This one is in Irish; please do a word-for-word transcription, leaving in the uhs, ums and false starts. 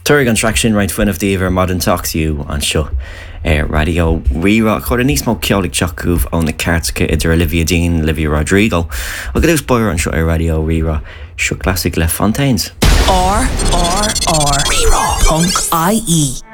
Tuaigh an track sin right fuinmh díomh Modern Talk to You an seo ar radio Rira chuir a níos mó ceolaigh teachúh ón na ceartcha idir Olivia Dean, Olivia Rodrigo a go dús buir an seo ar radio Rira seo classic le Fontaines. R R R Rira Punk I E